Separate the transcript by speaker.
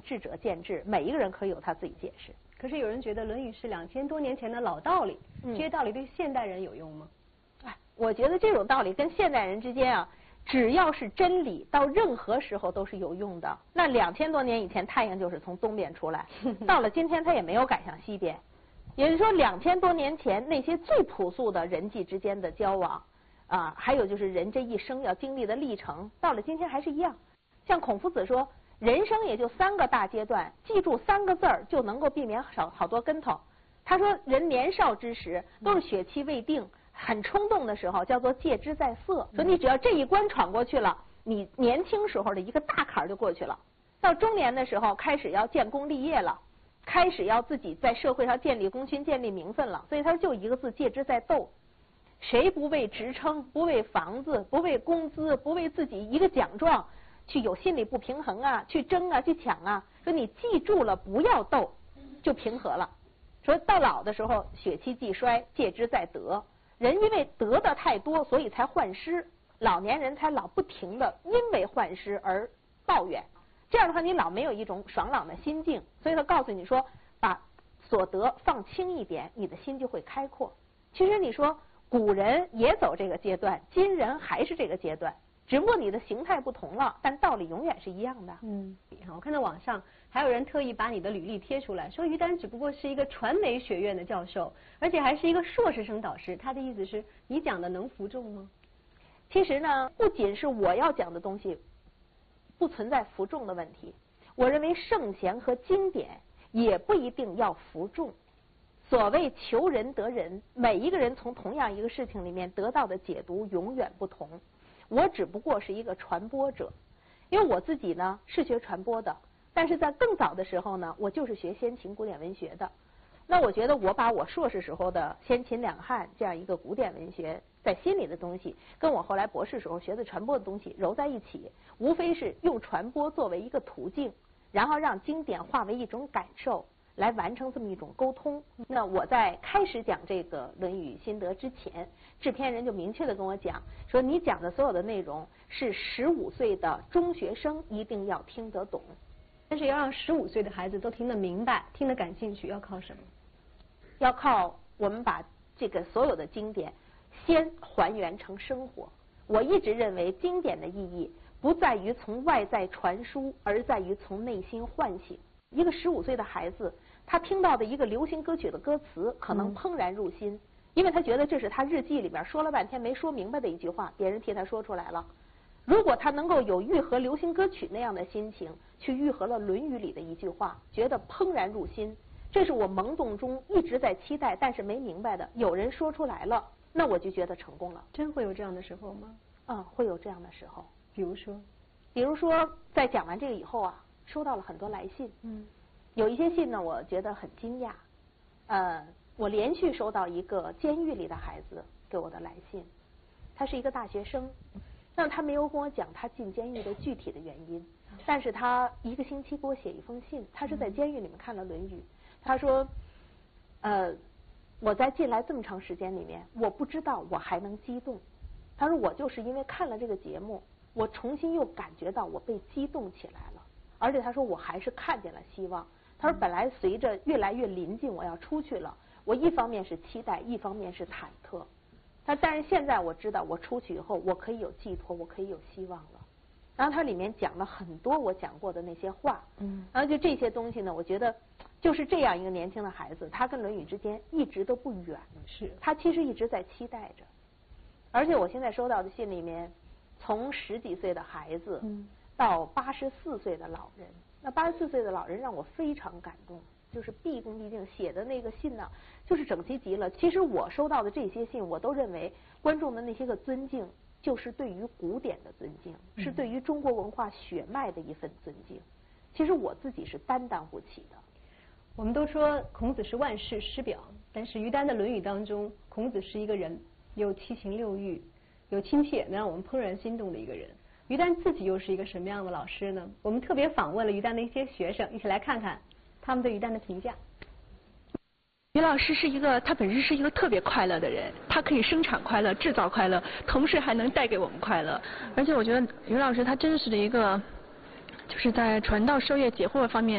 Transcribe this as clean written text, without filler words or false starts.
Speaker 1: 智者见智，每一个人可以有他自己解释。
Speaker 2: 可是有人觉得《论语》是2000多年前的老道理，这些道理对现代人有用吗？
Speaker 1: 我觉得这种道理跟现代人之间啊，只要是真理，到任何时候都是有用的。那2000多年以前，太阳就是从东边出来，到了今天，它也没有赶向西边。也就是说，2000多年前那些最朴素的人际之间的交往啊，还有就是人这一生要经历的历程，到了今天还是一样。像孔夫子说，人生也就3个大阶段，记住3个字儿就能够避免好多跟头。他说，人年少之时都是血气未定，很冲动的时候，叫做戒之在色。所以你只要这一关闯过去了，你年轻时候的一个大坎儿就过去了。到中年的时候，开始要建功立业了，开始要自己在社会上建立功勋、建立名分了。所以他就一个字：戒之在斗。谁不为职称、不为房子、不为工资、不为自己一个奖状去有心理不平衡啊，去争啊，去抢啊？说你记住了，不要斗，就平和了。说到老的时候，血气既衰，戒之在德。人因为得的太多，所以才患失。老年人才老不停的因为患失而抱怨。这样的话，你老没有一种爽朗的心境。所以他告诉你说，把所得放轻一点，你的心就会开阔。其实你说古人也走这个阶段，今人还是这个阶段，只不过你的形态不同了，但道理永远是一样的。
Speaker 2: 我看到网上还有人特意把你的履历贴出来，说于丹只不过是一个传媒学院的教授，而且还是一个硕士生导师。他的意思是你讲的能服众吗？
Speaker 1: 其实呢，不仅是我要讲的东西不存在服众的问题，我认为圣贤和经典也不一定要服众。所谓求人得人，每一个人从同样一个事情里面得到的解读永远不同。我只不过是一个传播者，因为我自己呢是学传播的，但是在更早的时候呢，我就是学先秦古典文学的。那我觉得我把我硕士时候的先秦两汉这样一个古典文学在心里的东西，跟我后来博士时候学的传播的东西揉在一起，无非是用传播作为一个途径，然后让经典化为一种感受，来完成这么一种沟通。那我在开始讲这个《论语》心得之前，制片人就明确的跟我讲说，你讲的所有的内容是15岁的中学生一定要听得懂，
Speaker 2: 但是要让15岁的孩子都听得明白、听得感兴趣，要靠什么？
Speaker 1: 要靠我们把这个所有的经典先还原成生活。我一直认为经典的意义不在于从外在传输，而在于从内心唤醒。一个15岁的孩子，他听到的一个流行歌曲的歌词可能怦然入心，因为他觉得这是他日记里边说了半天没说明白的一句话，别人替他说出来了。如果他能够有愈合流行歌曲那样的心情，去愈合了《论语》里的一句话，觉得怦然入心，这是我懵懂中一直在期待但是没明白的，有人说出来了，那我就觉得成功了。
Speaker 2: 真会有这样的时候吗？
Speaker 1: 会有这样的时候。
Speaker 2: 比如
Speaker 1: 说在讲完这个以后啊，收到了很多来信。有一些信呢，我觉得很惊讶。我连续收到一个监狱里的孩子给我的来信，他是一个大学生，那他没有跟我讲他进监狱的具体的原因，但是他1个星期给我写一封信，他是在监狱里面看了《论语》，他说，我在进来这么长时间里面，我不知道我还能激动。他说我就是因为看了这个节目，我重新又感觉到我被激动起来了，而且他说我还是看见了希望。他说本来随着越来越临近我要出去了，我一方面是期待，一方面是忐忑。但是现在我知道我出去以后我可以有寄托，我可以有希望了。然后他里面讲了很多我讲过的那些话，然后就这些东西呢，我觉得就是这样一个年轻的孩子，他跟《论语》之间一直都不远，
Speaker 2: 是
Speaker 1: 他其实一直在期待着。而且我现在收到的信里面，从10几岁的孩子到84岁的老人，那84岁的老人让我非常感动，就是毕恭毕敬写的那个信呢，就是整齐极了。其实我收到的这些信，我都认为观众的那些个尊敬，就是对于古典的尊敬，是对于中国文化血脉的一份尊敬。其实我自己是担当不起的。
Speaker 2: 我们都说孔子是万世师表，但是于丹的《论语》当中，孔子是一个人，有7情6欲，有亲切，能让我们怦然心动的一个人。于丹自己又是一个什么样的老师呢？我们特别访问了于丹的一些学生，一起来看看他们对于丹的评价。
Speaker 3: 于老师他本身是一个特别快乐的人，他可以生产快乐、制造快乐，同时还能带给我们快乐。而且我觉得于老师他真实的一个，就是在传道授业解惑方面。